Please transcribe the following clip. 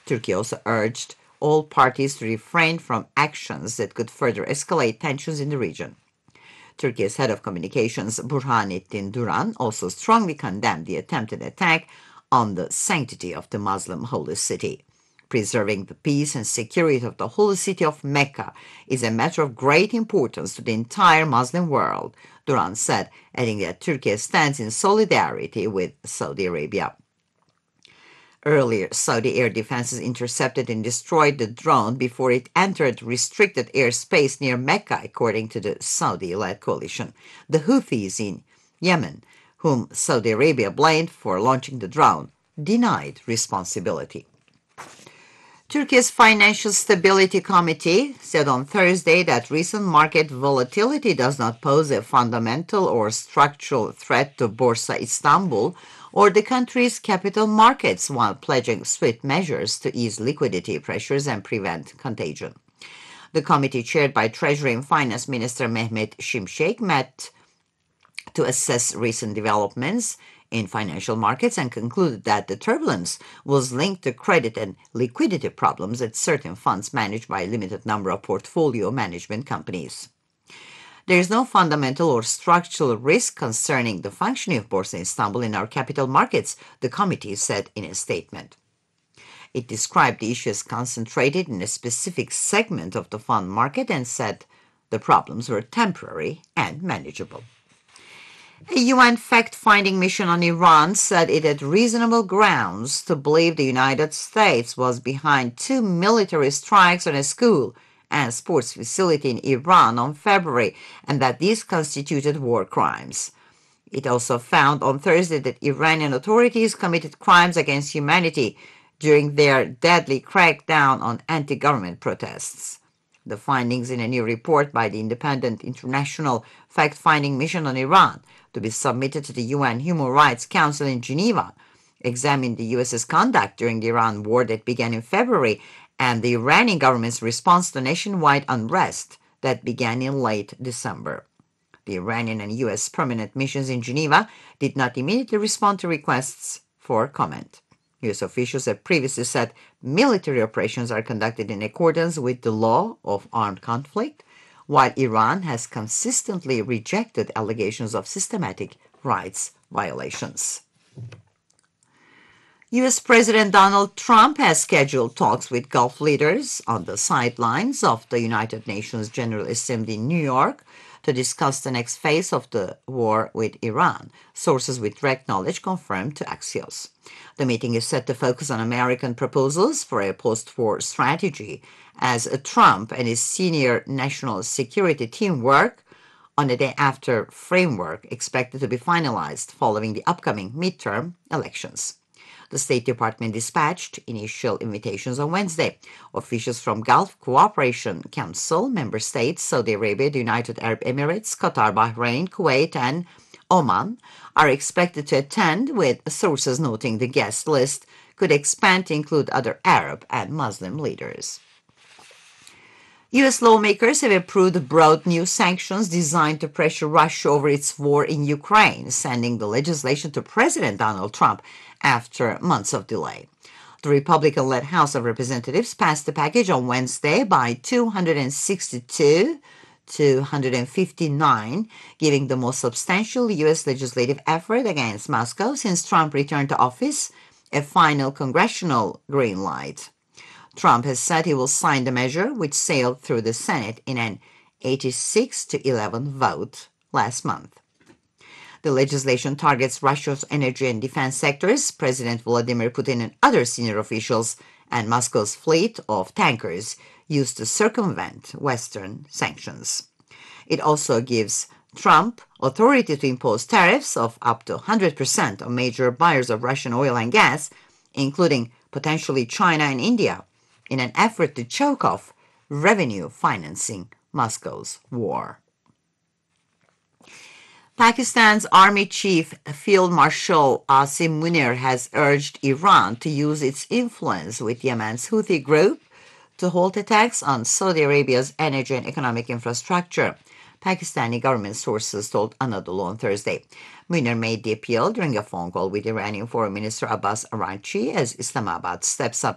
Turkey also urged all parties to refrain from actions that could further escalate tensions in the region. Turkey's head of communications, Burhanettin Duran, also strongly condemned the attempted attack on the sanctity of the Muslim holy city. Preserving the peace and security of the holy city of Mecca is a matter of great importance to the entire Muslim world, Duran said, adding that Turkey stands in solidarity with Saudi Arabia. Earlier, Saudi air defenses intercepted and destroyed the drone before it entered restricted airspace near Mecca, according to the Saudi-led coalition. The Houthis in Yemen, whom Saudi Arabia blamed for launching the drone, denied responsibility. Turkey's Financial Stability Committee said on Thursday that recent market volatility does not pose a fundamental or structural threat to Borsa Istanbul or the country's capital markets, while pledging swift measures to ease liquidity pressures and prevent contagion. The committee, chaired by Treasury and Finance Minister Mehmet Şimşek, met to assess recent developments in financial markets and concluded that the turbulence was linked to credit and liquidity problems at certain funds managed by a limited number of portfolio management companies. There is no fundamental or structural risk concerning the functioning of Borsa Istanbul in our capital markets, the committee said in a statement. It described the issue as concentrated in a specific segment of the fund market and said the problems were temporary and manageable. A UN fact-finding mission on Iran said it had reasonable grounds to believe the United States was behind 2 military strikes on a school and sports facility in Iran on February, and that these constituted war crimes. It also found on Thursday that Iranian authorities committed crimes against humanity during their deadly crackdown on anti-government protests. The findings in a new report by the Independent International Fact-Finding Mission on Iran, to be submitted to the UN Human Rights Council in Geneva, examined the U.S.'s conduct during the Iran war that began in February and the Iranian government's response to nationwide unrest that began in late December. The Iranian and U.S. permanent missions in Geneva did not immediately respond to requests for comment. U.S. officials have previously said military operations are conducted in accordance with the law of armed conflict, while Iran has consistently rejected allegations of systematic rights violations. U.S. President Donald Trump has scheduled talks with Gulf leaders on the sidelines of the United Nations General Assembly in New York to discuss the next phase of the war with Iran, sources with direct knowledge confirmed to Axios. The meeting is set to focus on American proposals for a post-war strategy as Trump and his senior national security team work on a day-after framework expected to be finalized following the upcoming midterm elections. The State Department dispatched initial invitations on Wednesday. Officials from Gulf Cooperation Council member states, Saudi Arabia, the United Arab Emirates, Qatar, Bahrain, Kuwait, and Oman are expected to attend, with sources noting the guest list could expand to include other Arab and Muslim leaders. U.S. lawmakers have approved broad new sanctions designed to pressure Russia over its war in Ukraine, sending the legislation to President Donald Trump after months of delay. The Republican-led House of Representatives passed the package on Wednesday by 262 to 159, giving the most substantial U.S. legislative effort against Moscow since Trump returned to office a final congressional green light. Trump has said he will sign the measure, which sailed through the Senate in an 86-11 vote last month. The legislation targets Russia's energy and defense sectors, President Vladimir Putin and other senior officials, and Moscow's fleet of tankers used to circumvent Western sanctions. It also gives Trump authority to impose tariffs of up to 100% on major buyers of Russian oil and gas, including potentially China and India, in an effort to choke off revenue financing Moscow's war. Pakistan's Army Chief Field Marshal Asim Munir has urged Iran to use its influence with Yemen's Houthi group to halt attacks on Saudi Arabia's energy and economic infrastructure, Pakistani government sources told Anadolu on Thursday. Munir made the appeal during a phone call with Iranian Foreign Minister Abbas Araghchi as Islamabad steps up